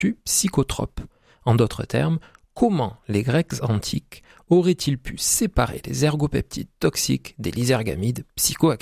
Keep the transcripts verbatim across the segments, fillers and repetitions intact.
vertus psychotropes. En d'autres termes, comment les Grecs antiques auraient-ils pu séparer les ergopeptides toxiques des lysergamides psychoactifs ?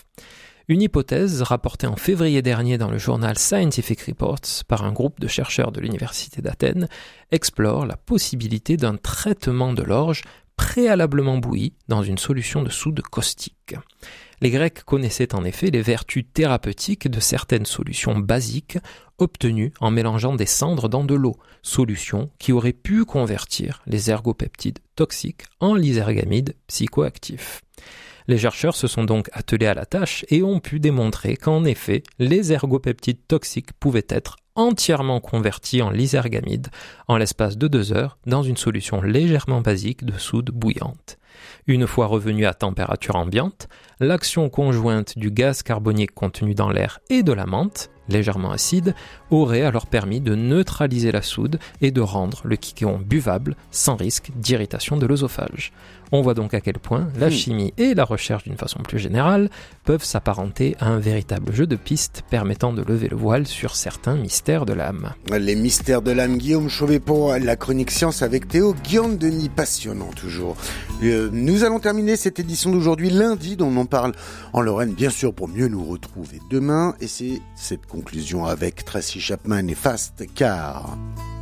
Une hypothèse rapportée en février dernier dans le journal Scientific Reports par un groupe de chercheurs de l'université d'Athènes explore la possibilité d'un traitement de l'orge préalablement bouilli dans une solution de soude caustique. Les Grecs connaissaient en effet les vertus thérapeutiques de certaines solutions basiques obtenues en mélangeant des cendres dans de l'eau, solution qui aurait pu convertir les ergopeptides toxiques en lysergamides psychoactifs. Les chercheurs se sont donc attelés à la tâche et ont pu démontrer qu'en effet, les ergopeptides toxiques pouvaient être entièrement convertis en lysergamides en l'espace de deux heures dans une solution légèrement basique de soude bouillante. Une fois revenus à température ambiante, l'action conjointe du gaz carbonique contenu dans l'air et de la menthe, légèrement acide, aurait alors permis de neutraliser la soude et de rendre le kikkéon buvable sans risque d'irritation de l'œsophage. On voit donc à quel point la chimie et la recherche d'une façon plus générale peuvent s'apparenter à un véritable jeu de pistes permettant de lever le voile sur certains mystères de l'âme. Les mystères de l'âme, Guillaume Chauvet pour la chronique science avec Théo. Guillaume Denis, passionnant toujours. Euh, nous allons terminer cette édition d'aujourd'hui lundi, dont on parle en Lorraine, bien sûr, pour mieux nous retrouver demain. Et c'est cette conclusion avec Tracy Chapman et Fast Car.